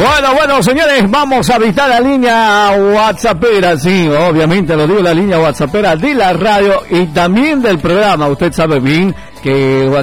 Bueno, señores, vamos a visitar la línea WhatsAppera, sí, obviamente lo digo, la línea WhatsAppera de la radio y también del programa. Usted sabe bien que